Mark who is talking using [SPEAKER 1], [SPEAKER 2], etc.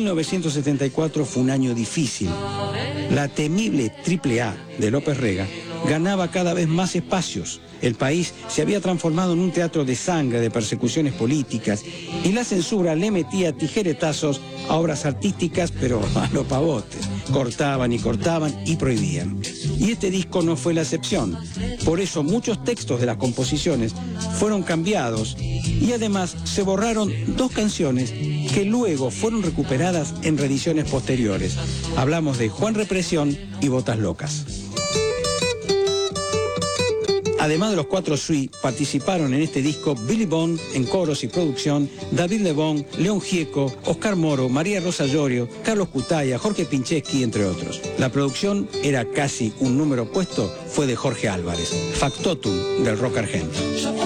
[SPEAKER 1] 1974 fue un año difícil. La temible AAA de López Rega ganaba cada vez más espacios. El país se había transformado en un teatro de sangre, de persecuciones políticas, y la censura le metía tijeretazos a obras artísticas, pero a los pavotes. Cortaban y prohibían. Y este disco no fue la excepción. Por eso muchos textos de las composiciones fueron cambiados y además se borraron 2 canciones que luego fueron recuperadas en reediciones posteriores. Hablamos de Juan Represión y Botas Locas. Además de los 4 Sui, participaron en este disco Billy Bond en coros y producción, David Lebón, León Gieco, Oscar Moro, María Rosa Llorio, Carlos Cutaya, Jorge Pincheski, entre otros. La producción era casi un número opuesto, fue de Jorge Álvarez, factotum del rock argentino.